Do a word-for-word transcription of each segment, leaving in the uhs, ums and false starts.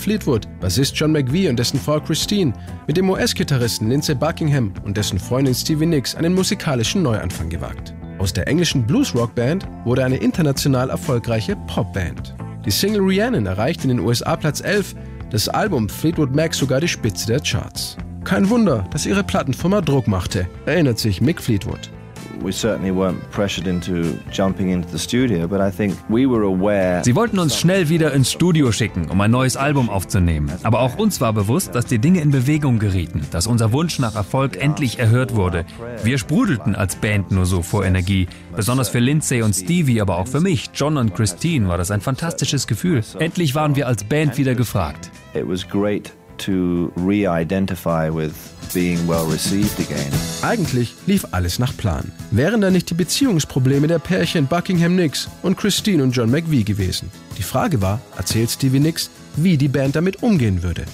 Fleetwood, Bassist John McVie und dessen Frau Christine, mit dem U S-Gitarristen Lindsey Buckingham und dessen Freundin Stevie Nicks einen musikalischen Neuanfang gewagt. Aus der englischen Blues-Rock-Band wurde eine international erfolgreiche Popband. Die Single Rhiannon erreichte in den U S A Platz elf, das Album Fleetwood Mac sogar die Spitze der Charts. Kein Wunder, dass ihre Plattenfirma Druck machte, erinnert sich Mick Fleetwood. Sie wollten uns schnell wieder ins Studio schicken, um ein neues Album aufzunehmen. Aber auch uns war bewusst, dass die Dinge in Bewegung gerieten, dass unser Wunsch nach Erfolg endlich erhört wurde. Wir sprudelten als Band nur so vor Energie. Besonders für Lindsey und Stevie, aber auch für mich, John und Christine, war das ein fantastisches Gefühl. Endlich waren wir als Band wieder gefragt. It was great to re-identify with being well received again. Eigentlich lief alles nach Plan. Wären da nicht die Beziehungsprobleme der Pärchen Buckingham Nicks und Christine und John McVie gewesen? Die Frage war, erzählt Stevie Nicks, wie die Band damit umgehen würde.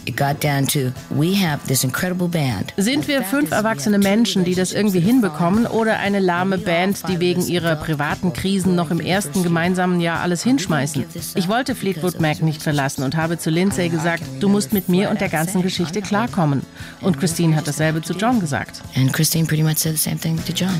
Sind wir fünf erwachsene Menschen, die das irgendwie hinbekommen, oder eine lahme Band, die wegen ihrer privaten Krisen noch im ersten gemeinsamen Jahr alles hinschmeißen? Ich wollte Fleetwood Mac nicht verlassen und habe zu Lindsey gesagt, du musst mit mir und der ganzen Geschichte klarkommen. Und Christine hat dasselbe zu John gesagt. And Christine pretty much said the same thing to John.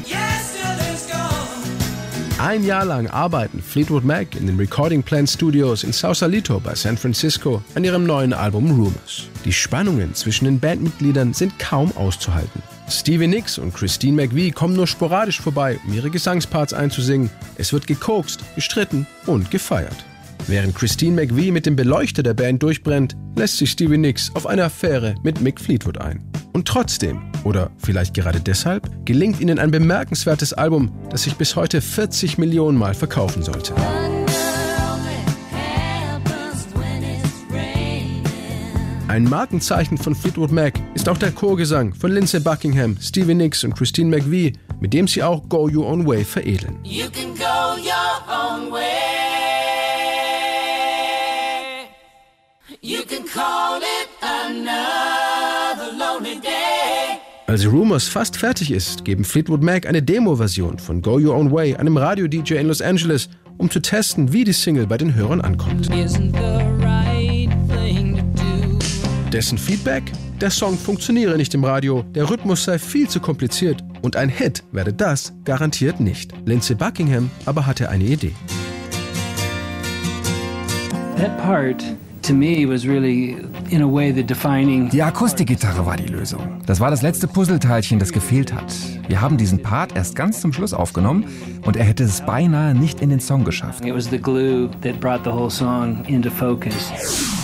Ein Jahr lang arbeiten Fleetwood Mac in den Recording Plant Studios in Sausalito bei San Francisco an ihrem neuen Album Rumors. Die Spannungen zwischen den Bandmitgliedern sind kaum auszuhalten. Stevie Nicks und Christine McVie kommen nur sporadisch vorbei, um ihre Gesangsparts einzusingen. Es wird gekokst, gestritten und gefeiert. Während Christine McVie mit dem Beleuchter der Band durchbrennt, lässt sich Stevie Nicks auf eine Affäre mit Mick Fleetwood ein. Und trotzdem, oder vielleicht gerade deshalb, gelingt ihnen ein bemerkenswertes Album, das sich bis heute vierzig Millionen Mal verkaufen sollte. Ein Markenzeichen von Fleetwood Mac ist auch der Chorgesang von Lindsey Buckingham, Stevie Nicks und Christine McVie, mit dem sie auch Go Your Own Way veredeln. You can go your own way. You can call it another lonely day. Als Rumors fast fertig ist, geben Fleetwood Mac eine Demo-Version von Go Your Own Way einem Radio-D J in Los Angeles, um zu testen, wie die Single bei den Hörern ankommt. Dessen Feedback? Der Song funktioniere nicht im Radio, der Rhythmus sei viel zu kompliziert und ein Hit werde das garantiert nicht. Lindsey Buckingham aber hatte eine Idee. That part to me was really in a way the defining. Die Akustikgitarre war die Lösung. Das war das letzte Puzzleteilchen, das gefehlt hat. Wir haben diesen Part erst ganz zum Schluss aufgenommen und er hätte es beinahe nicht in den Song geschafft. It was the glue that brought the whole song into focus.